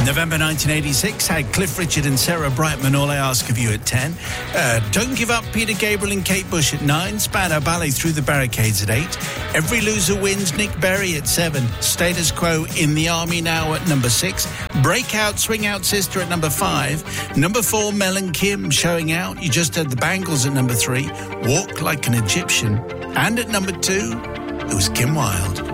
November 1986 had Cliff Richard and Sarah Brightman, All I Ask of You at 10. Don't Give Up, Peter Gabriel and Kate Bush at 9. Spandau Ballet, Through the Barricades at 8. Every Loser Wins, Nick Berry at 7. Status Quo, In the Army Now at number 6. Breakout, Swing Out Sister at number 5. Number 4, Mel and Kim, Showing Out. You just heard the Bangles at number 3. Walk Like an Egyptian. And at number 2, it was Kim Wilde.